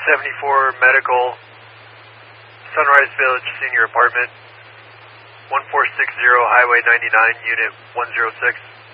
74 Medical, Sunrise Village Senior Apartment, 1460 Highway 99, Unit 106.